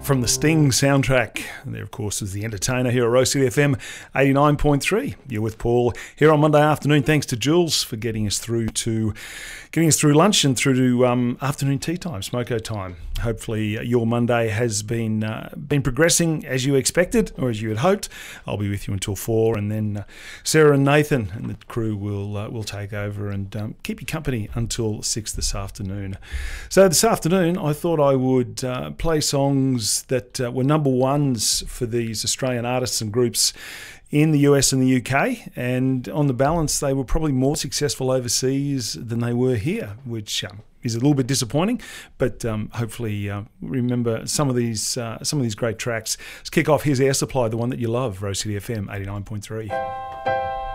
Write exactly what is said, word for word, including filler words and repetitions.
from the Sting soundtrack. And there, of course, is The Entertainer here at Rose City F M eighty-nine point three. You're with Paul here on Monday afternoon. Thanks to Jules for getting us through to getting us through lunch and through to um, afternoon tea time, smoko time. Hopefully your Monday has been uh, been progressing as you expected or as you had hoped. I'll be with you until four, and then uh, Sarah and Nathan and the crew will uh, will take over and um, keep you company until six this afternoon. So this afternoon, I thought I would uh, play songs that uh, were number ones for these Australian artists and groups in the U S and the U K, and on the balance they were probably more successful overseas than they were here, which um, is a little bit disappointing, but um, hopefully uh, remember some of these uh, some of these great tracks. Let's kick off. Here's Air Supply, the one that you love, Rose City F M eighty-nine point three.